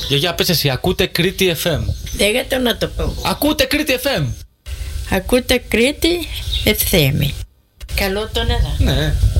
Γιαγιά, πες εσύ, ακούτε Κρήτη FM. Δεν το να το πω. Ακούτε Κρήτη FM. Ακούτε Κρήτη FM. Καλό τον εδώ. Ναι.